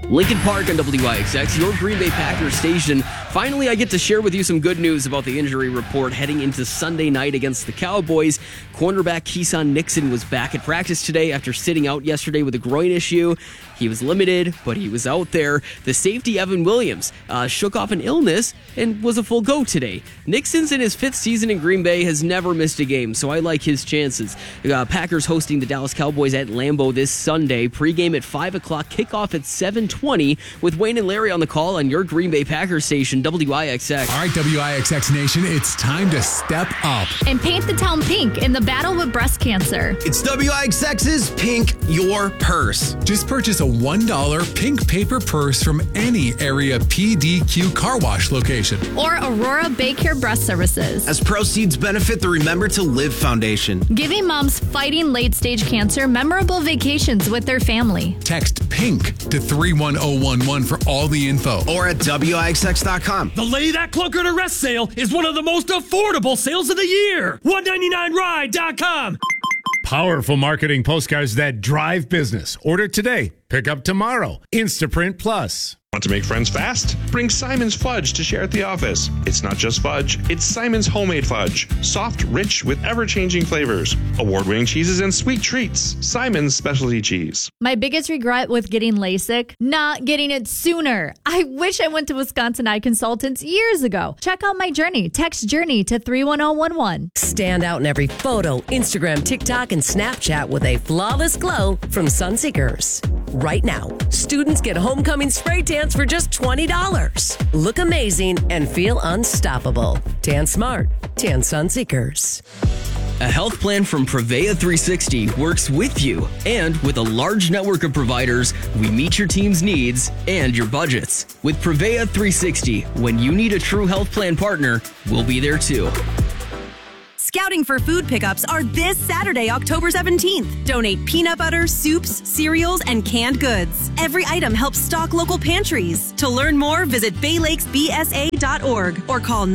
Lincoln Park on WIXX, your Green Bay Packers station. Finally, I get to share with you some good news about the injury report heading into Sunday night against the Cowboys. Cornerback Keeson Nixon was back at practice today after sitting out yesterday with a groin issue. He was limited, but he was out there. The safety, Evan Williams, shook off an illness and was a full go today. Nixon's in his 5th season in Green Bay, has never missed a game, so I like his chances. Packers hosting the Dallas Cowboys at Lambeau this Sunday. Pregame at 5 o'clock, kickoff at 7:20 with Wayne and Larry on the call on your Green Bay Packers station, WIXX. All right, WIXX Nation, it's time to step up and paint the town pink in the battle with breast cancer. It's WIXX's Pink Your Purse. Just purchase a $1 pink paper purse from any area PDQ car wash location. Or Aurora Baycare Breast Services. As proceeds benefit the Remember to Live Foundation. Giving moms fighting late-stage cancer memorable vacations with their family. Text PINK to 31011 for all the info. Or at WIXX.com. The Lay That Clunker to Rest sale is one of the most affordable sales of the year. $199ride.com. Powerful marketing postcards that drive business. Order today. Pick up tomorrow. Instaprint Plus. Want to make friends fast? Bring Simon's Fudge to share at the office. It's not just fudge, it's Simon's homemade fudge. Soft, rich, with ever-changing flavors. Award-winning cheeses and sweet treats. Simon's specialty cheese. My biggest regret with getting LASIK? Not getting it sooner. I wish I went to Wisconsin Eye Consultants years ago. Check out my journey. Text JOURNEY to 31011. Stand out in every photo, Instagram, TikTok, and Snapchat with a flawless glow from Sunseekers. Right now, students get homecoming spray tans for just $20. Look amazing and feel unstoppable. Tan smart. Tan Sunseekers. A health plan from Prevea 360 works with you. And with a large network of providers, we meet your team's needs and your budgets. With Prevea 360, when you need a true health plan partner, we'll be there too. Scouting for food pickups are this Saturday, October 17th. Donate peanut butter, soups, cereals, and canned goods. Every item helps stock local pantries. To learn more, visit baylakesbsa.org or call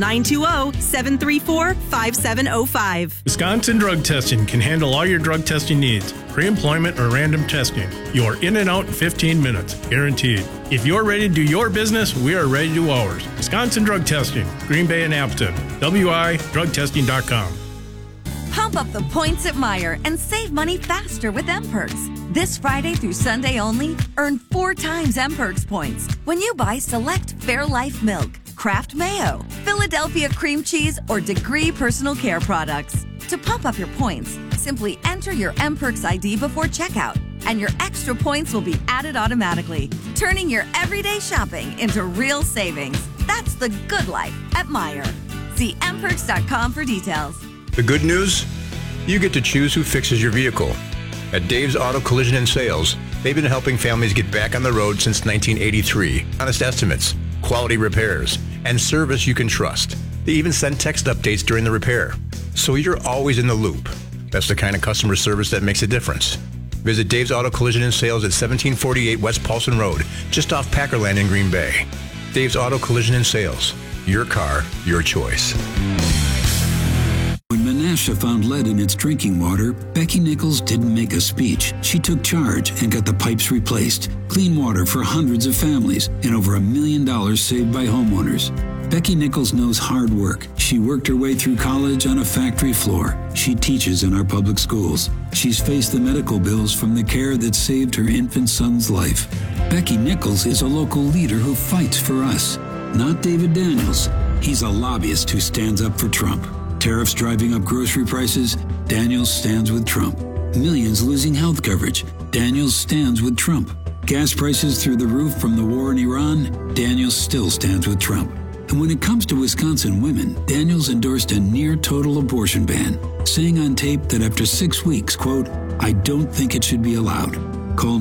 920-734-5705. Wisconsin Drug Testing can handle all your drug testing needs, pre-employment or random testing. You're in and out in 15 minutes, guaranteed. If you're ready to do your business, we are ready to do ours. Wisconsin Drug Testing, Green Bay and Appleton, WIDrugtesting.com. Pump up the points at Meijer and save money faster with M-Perks. This Friday through Sunday only, earn 4 times M-Perks points when you buy select Fairlife milk, Kraft mayo, Philadelphia cream cheese, or Degree personal care products. To pump up your points, simply enter your M-Perks ID before checkout, and your extra points will be added automatically, turning your everyday shopping into real savings. That's the good life at Meijer. See mperks.com for details. The good news? You get to choose who fixes your vehicle. At Dave's Auto Collision and Sales, they've been helping families get back on the road since 1983. Honest estimates, quality repairs, and service you can trust. They even send text updates during the repair, so you're always in the loop. That's the kind of customer service that makes a difference. Visit Dave's Auto Collision and Sales at 1748 West Paulson Road, just off Packerland in Green Bay. Dave's Auto Collision and Sales. Your car, your choice. When Menasha found lead in its drinking water, Becky Nichols didn't make a speech. She took charge and got the pipes replaced. Clean water for hundreds of families and over $1 million saved by homeowners. Becky Nichols knows hard work. She worked her way through college on a factory floor. She teaches in our public schools. She's faced the medical bills from the care that saved her infant son's life. Becky Nichols is a local leader who fights for us, not David Daniels. He's a lobbyist who stands up for Trump. Tariffs driving up grocery prices, Daniels stands with Trump. Millions losing health coverage, Daniels stands with Trump. Gas prices through the roof from the war in Iran, Daniels still stands with Trump. And when it comes to Wisconsin women, Daniels endorsed a near-total abortion ban, saying on tape that after 6 weeks, quote, "I don't think it should be allowed." Call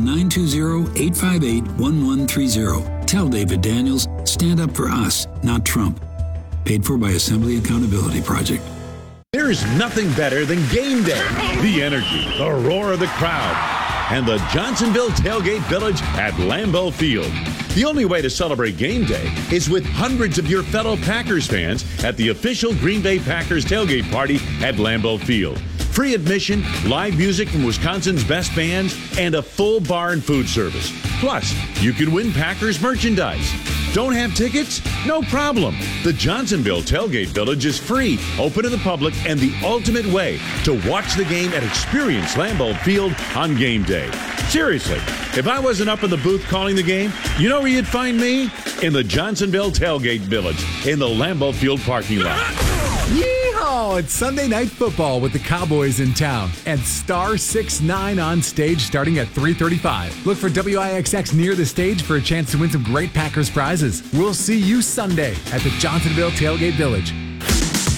920-858-1130. Tell David Daniels, stand up for us, not Trump. Paid for by Assembly Accountability Project. There's nothing better than game day. The energy, the roar of the crowd, and the Johnsonville Tailgate Village at Lambeau Field. The only way to celebrate game day is with hundreds of your fellow Packers fans at the official Green Bay Packers tailgate party at Lambeau Field. Free admission, live music from Wisconsin's best bands, and a full bar and food service. Plus, you can win Packers merchandise. Don't have tickets? No problem. The Johnsonville Tailgate Village is free, open to the public, and the ultimate way to watch the game and experience Lambeau Field on game day. Seriously, if I wasn't up in the booth calling the game, you know where you'd find me? In the Johnsonville Tailgate Village, in the Lambeau Field parking lot. Yeehaw! It's Sunday Night Football with the Cowboys in town and Star 6-9 on stage starting at 3:35. Look for WIXX near the stage for a chance to win some great Packers prizes. We'll see you Sunday at the Johnsonville Tailgate Village.